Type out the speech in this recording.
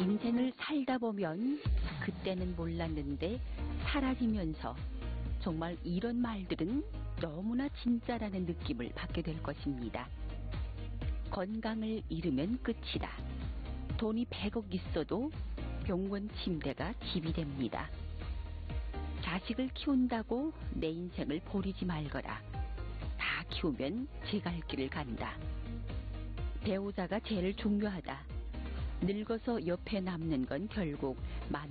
인생을 살다 보면 그때는 몰랐는데 사라지면서 정말 이런 말들은 너무나 진짜라는 느낌을 받게 될 것입니다. 건강을 잃으면 끝이다. 돈이 100억 있어도 병원 침대가 집이 됩니다. 자식을 키운다고 내 인생을 버리지 말거라. 다 키우면 제 갈 길을 간다. 배우자가 제일 중요하다. 늙어서 옆에 남는 건 결국